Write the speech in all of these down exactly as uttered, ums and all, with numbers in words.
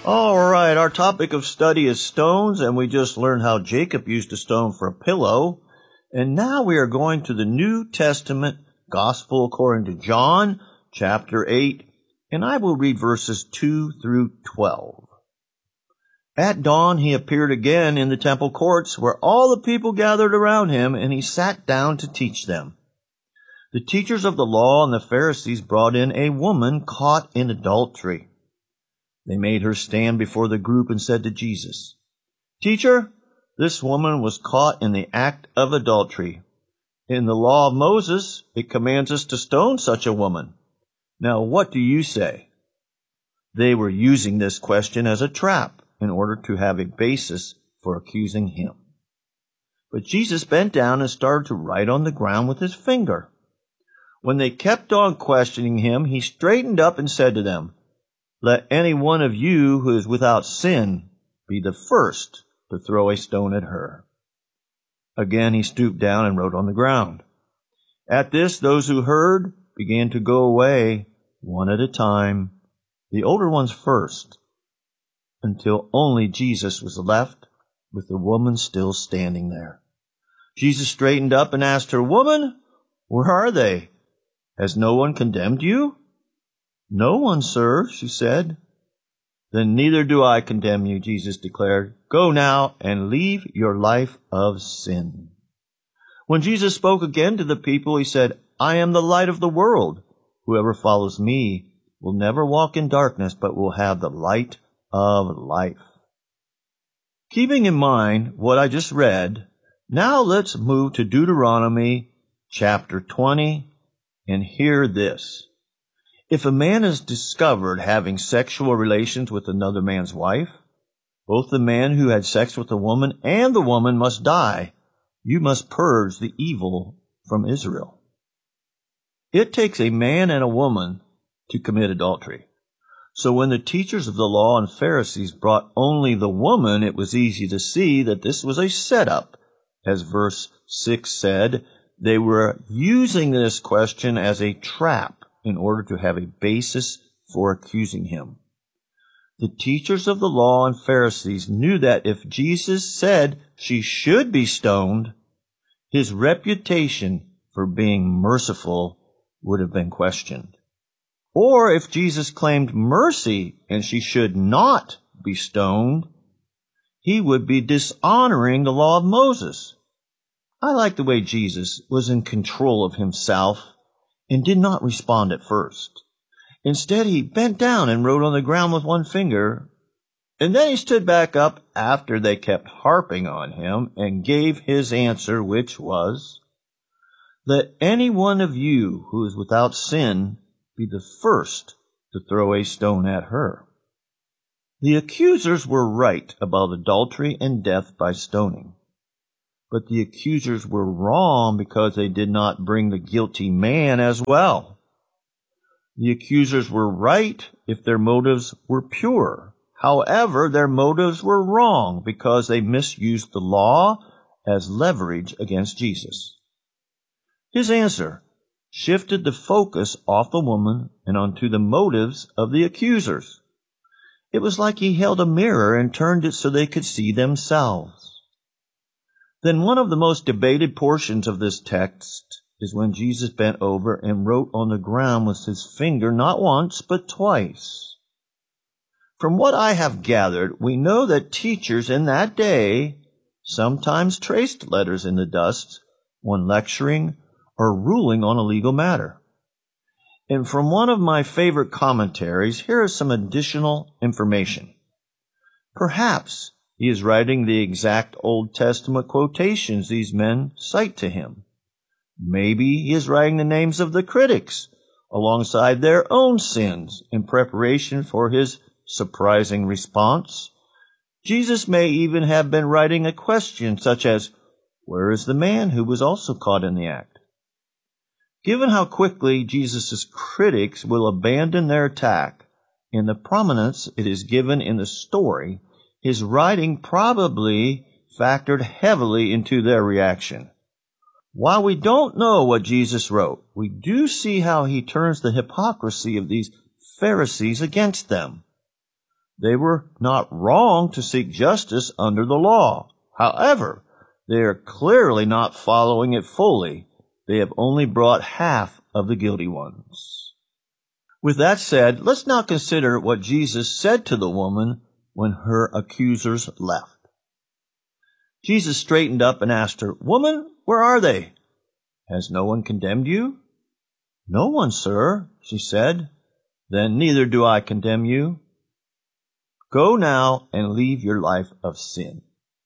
All right, our topic of study is stones, and we just learned how Jacob used a stone for a pillow. And now we are going to the New Testament Gospel according to John, chapter eight, and I will read verses two through twelve. At dawn he appeared again in the temple courts, where all the people gathered around him, and he sat down to teach them. The teachers of the law and the Pharisees brought in a woman caught in adultery. They made her stand before the group and said to Jesus, "Teacher, this woman was caught in the act of adultery. In the law of Moses, it commands us to stone such a woman. Now, what do you say?" They were using this question as a trap in order to have a basis for accusing him. But Jesus bent down and started to write on the ground with his finger. When they kept on questioning him, he straightened up and said to them, "Let any one of you who is without sin be the first to throw a stone at her." Again he stooped down and wrote on the ground. At this, those who heard began to go away, one at a time, the older ones first, until only Jesus was left, with the woman still standing there. Jesus straightened up and asked her, "Woman, where are they? Has no one condemned you?" "No one, sir," she said. "Then neither do I condemn you," Jesus declared. "Go now and leave your life of sin." When Jesus spoke again to the people, he said, "I am the light of the world. Whoever follows me will never walk in darkness, but will have the light of life." Keeping in mind what I just read, now let's move to Deuteronomy chapter twenty and hear this. If a man is discovered having sexual relations with another man's wife, both the man who had sex with the woman and the woman must die. You must purge the evil from Israel. It takes a man and a woman to commit adultery. So when the teachers of the law and Pharisees brought only the woman, it was easy to see that this was a setup. As verse six said, they were using this question as a trap in order to have a basis for accusing him. The teachers of the law and Pharisees knew that if Jesus said she should be stoned, his reputation for being merciful would have been questioned. Or if Jesus claimed mercy and she should not be stoned, he would be dishonoring the law of Moses. I like the way Jesus was in control of himself and did not respond at first. Instead, he bent down and wrote on the ground with one finger, and then he stood back up after they kept harping on him and gave his answer, which was, "Let any one of you who is without sin be the first to throw a stone at her." The accusers were right about adultery and death by stoning. But the accusers were wrong because they did not bring the guilty man as well. The accusers were right if their motives were pure. However, their motives were wrong because they misused the law as leverage against Jesus. His answer shifted the focus off the woman and onto the motives of the accusers. It was like he held a mirror and turned it so they could see themselves. Then one of the most debated portions of this text is when Jesus bent over and wrote on the ground with his finger not once but twice. From what I have gathered, we know that teachers in that day sometimes traced letters in the dust when lecturing or ruling on a legal matter. And from one of my favorite commentaries, here is some additional information. Perhaps he is writing the exact Old Testament quotations these men cite to him. Maybe he is writing the names of the critics alongside their own sins in preparation for his surprising response. Jesus may even have been writing a question such as, "Where is the man who was also caught in the act?" Given how quickly Jesus' critics will abandon their attack and the prominence it is given in the story, his writing probably factored heavily into their reaction. While we don't know what Jesus wrote, we do see how he turns the hypocrisy of these Pharisees against them. They were not wrong to seek justice under the law. However, they are clearly not following it fully. They have only brought half of the guilty ones. With that said, let's now consider what Jesus said to the woman when her accusers left. Jesus straightened up and asked her, "Woman, where are they? Has no one condemned you?" "No one, sir," she said. "Then neither do I condemn you. Go now and leave your life of sin."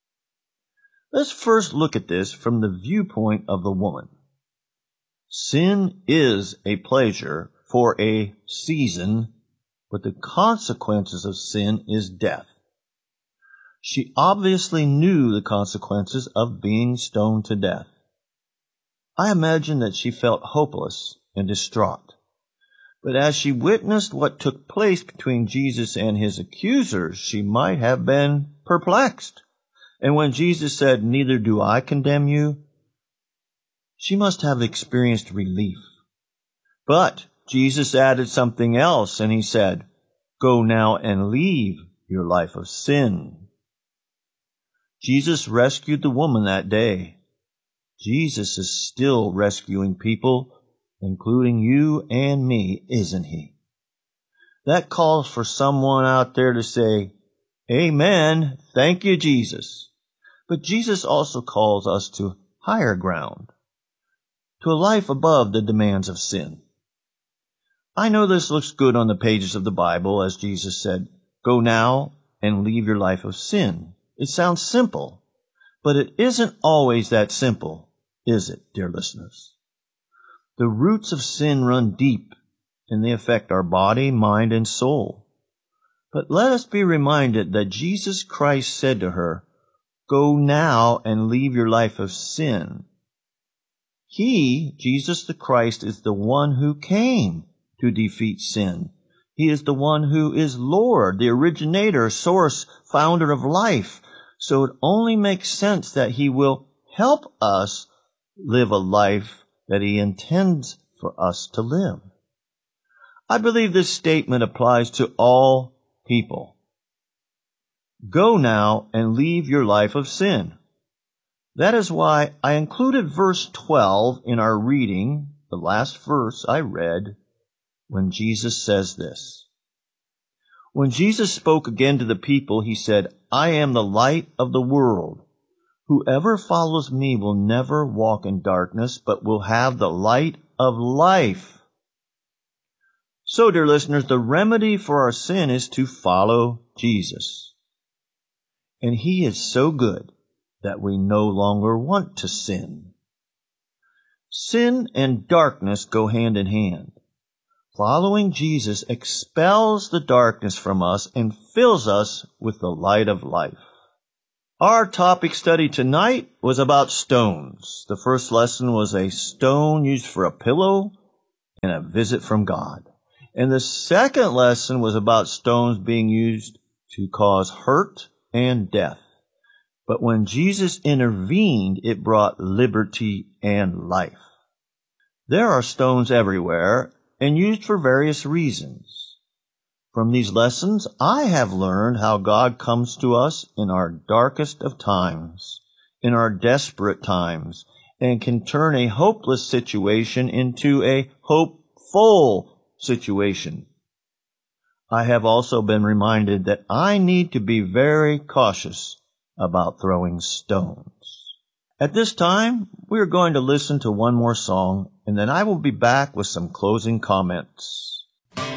Let's first look at this from the viewpoint of the woman. Sin is a pleasure for a season, but the consequences of sin is death. She obviously knew the consequences of being stoned to death. I imagine that she felt hopeless and distraught. But as she witnessed what took place between Jesus and his accusers, she might have been perplexed. And when Jesus said, "Neither do I condemn you," she must have experienced relief. But Jesus added something else, and he said, "Go now and leave your life of sin." Jesus rescued the woman that day. Jesus is still rescuing people, including you and me, isn't he? That calls for someone out there to say, "Amen, thank you, Jesus." But Jesus also calls us to higher ground, to a life above the demands of sin. I know this looks good on the pages of the Bible, as Jesus said, "Go now and leave your life of sin." It sounds simple, but it isn't always that simple, is it, dear listeners? The roots of sin run deep, and they affect our body, mind, and soul. But let us be reminded that Jesus Christ said to her, "Go now and leave your life of sin." He, Jesus the Christ, is the one who came to defeat sin. He is the one who is Lord, the originator, source, founder of life. So it only makes sense that he will help us live a life that he intends for us to live. I believe this statement applies to all people. Go now and leave your life of sin. That is why I included verse twelve in our reading, the last verse I read, when Jesus says this. When Jesus spoke again to the people, he said, "I am the light of the world. Whoever follows me will never walk in darkness, but will have the light of life." So, dear listeners, the remedy for our sin is to follow Jesus. And he is so good that we no longer want to sin. Sin and darkness go hand in hand. Following Jesus expels the darkness from us and fills us with the light of life. Our topic study tonight was about stones. The first lesson was a stone used for a pillow and a visit from God. And the second lesson was about stones being used to cause hurt and death. But when Jesus intervened, it brought liberty and life. There are stones everywhere and used for various reasons. From these lessons, I have learned how God comes to us in our darkest of times, in our desperate times, and can turn a hopeless situation into a hopeful situation. I have also been reminded that I need to be very cautious about throwing stones. At this time, we are going to listen to one more song, and then I will be back with some closing comments.